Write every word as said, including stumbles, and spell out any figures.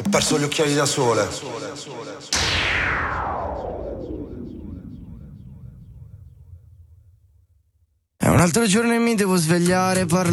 perso gli occhiali da sole. È un altro giorno e mi devo svegliare, parlare